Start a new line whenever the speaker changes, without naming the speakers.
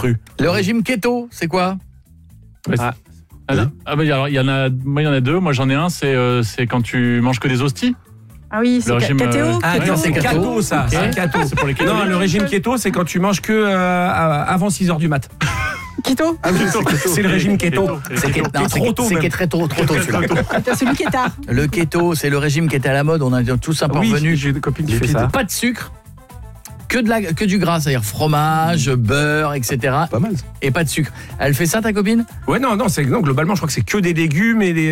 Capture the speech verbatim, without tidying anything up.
cru.
Le régime keto, c'est quoi?
Ouais,
Ah.
Ah, non. Ah bah, alors il y en a, moi il y en a deux. Moi j'en ai un, c'est euh, c'est quand tu manges que des hosties.
Ah oui, c'est
Le régime,
K T O.
euh,
Ah,
Keto,
non, c'est
c'est
keto,
keto.
ça.
Ok.
C'est keto.
C'est pour les keto.
Non, le régime keto, c'est quand tu manges que euh, avant six heures du mat.
Keto.
Ah oui, c'est le régime keto.
C'est
keto.
keto, non,
C'est trop
c'est-
tôt,
c'est
même.
qui est très tôt, trop tôt celui-là.
Attends, celui qui est tard.
Le keto, c'est le régime qui était à la mode. On a tous un peu
Oui,
revenu.
j'ai des copines qui font ça.
Pas de sucre, que de la, que du gras, c'est-à-dire fromage, beurre, et cetera.
Pas mal.
Et pas de sucre. Elle fait ça, ta copine?
Ouais, non, non, c'est non, globalement, je crois que c'est que des légumes et des